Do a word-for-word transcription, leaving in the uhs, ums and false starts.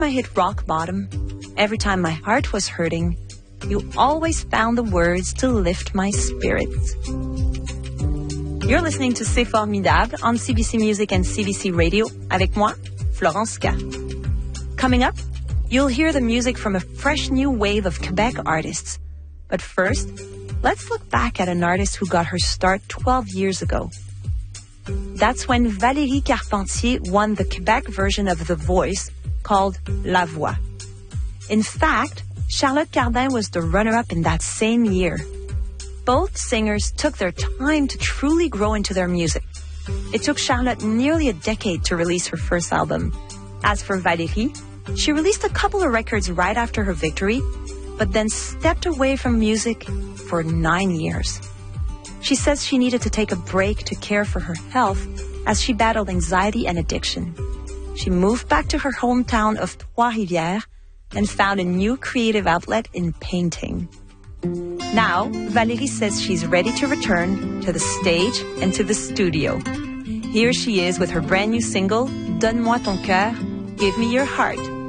I hit rock bottom, every time my heart was hurting, you always found the words to lift my spirits. You're listening to C'est Formidable on C B C Music and C B C Radio avec moi, Florence K. Coming up, you'll hear the music from a fresh new wave of Quebec artists. But first, let's look back at an artist who got her start twelve years ago. That's when Valérie Carpentier won the Quebec version of The Voice called La Voix. In fact, Charlotte Cardin was the runner-up in that same year. Both singers took their time to truly grow into their music. It took Charlotte nearly a decade to release her first album. As for Valérie, she released a couple of records right after her victory, but then stepped away from music for nine years. She says she needed to take a break to care for her health as she battled anxiety and addiction. She moved back to her hometown of Trois-Rivières and found a new creative outlet in painting. Now, Valérie says she's ready to return to the stage and to the studio. Here she is with her brand new single, Donne-moi ton cœur, Give Me Your Heart.